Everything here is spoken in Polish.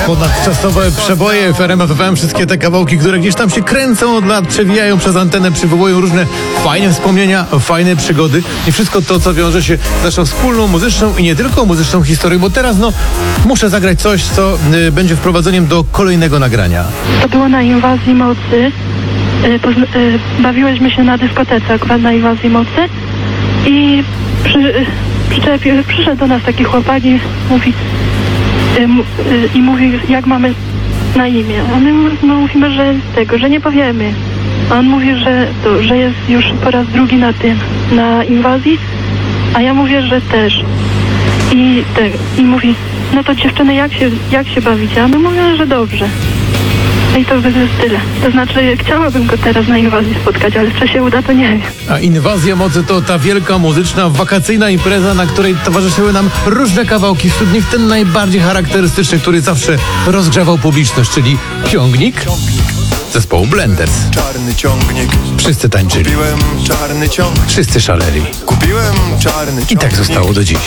Ponadczasowe przeboje w RMF FM, wszystkie te kawałki, które gdzieś tam się kręcą od lat, przewijają przez antenę, przywołują różne fajne wspomnienia, fajne przygody i wszystko to, co wiąże się z naszą wspólną muzyczną i nie tylko muzyczną historią, bo teraz muszę zagrać coś, co będzie wprowadzeniem do kolejnego nagrania. To było na Inwazji Mocy. Bawiłyśmy się na dyskotece akurat na Inwazji Mocy i przyszedł do nas taki chłopak i mówi, jak mamy na imię. A my mówimy, że nie powiemy. A on mówi, że jest już po raz drugi na Inwazji, a ja mówię, że też. I mówi, no to dziewczyny, jak się bawicie? A my mówimy, że dobrze. I to jest tyle. To znaczy, chciałabym go teraz na Inwazji spotkać, ale czy się uda, to nie wiem. A Inwazja Mocy to ta wielka muzyczna, wakacyjna impreza, na której towarzyszyły nam różne kawałki. Wśród nich ten najbardziej charakterystyczny, który zawsze rozgrzewał publiczność, czyli Ciągnik zespołu Blenders. Czarny ciągnik. Wszyscy tańczyli. Kupiłem czarny ciągnik. Wszyscy szaleli. Kupiłem czarny ciągnik. I tak zostało do dziś.